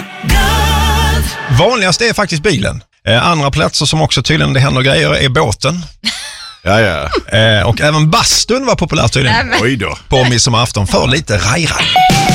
Vanligast är faktiskt bilen. Andra platser som också tydligen det händer grejer är båten. Ja. Och även bastun var populär tydligen. Oj då. På midsommarafton för lite rajran.